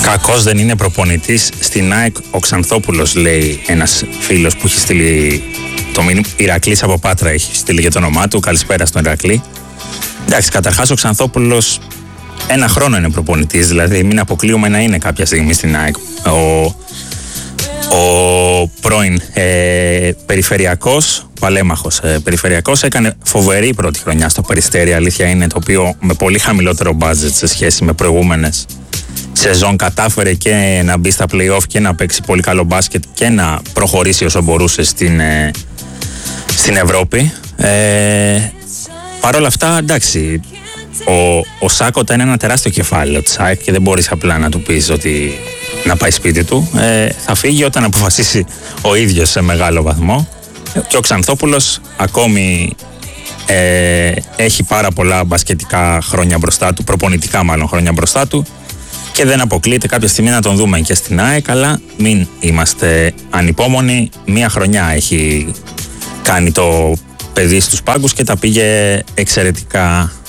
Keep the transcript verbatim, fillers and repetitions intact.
Κακός δεν είναι προπονητής στην ΑΕΚ ο Ξανθόπουλος, λέει ένας φίλος που έχει στείλει το μήνυμα. Ηρακλής από Πάτρα έχει στείλει για το όνομά του. Καλησπέρα στον Ηρακλή. Εντάξει, καταρχάς ο Ξανθόπουλος ένα χρόνο είναι προπονητής, δηλαδή μην αποκλείουμε να είναι κάποια στιγμή στην ΑΕΚ. Ο, ο πρώην ε, περιφερειακός, παλέμαχος ε, περιφερειακός, έκανε φοβερή πρώτη χρονιά στο Περιστέρι, αλήθεια είναι, το οποίο με πολύ χαμηλότερο budget σε σχέση με προηγούμενες σεζόν κατάφερε και να μπει στα play-off και να παίξει πολύ καλό μπάσκετ και να προχωρήσει όσο μπορούσε στην, ε, στην Ευρώπη. Ε, Παρ' όλα αυτά, εντάξει, ο, ο Σάκοτα είναι ένα τεράστιο κεφάλαιο της ΑΕΚ και δεν μπορείς απλά να του πεις ότι να πάει σπίτι του. Ε, θα φύγει όταν αποφασίσει ο ίδιος σε μεγάλο βαθμό. Και ο Ξανθόπουλος ακόμη ε, έχει πάρα πολλά μπασκετικά χρόνια μπροστά του, προπονητικά μάλλον χρόνια μπροστά του, και δεν αποκλείεται κάποια στιγμή να τον δούμε και στην ΑΕΚ, αλλά μην είμαστε ανυπόμονοι. Μία χρονιά έχει κάνει το παιδί στους πάγκους και τα πήγε εξαιρετικά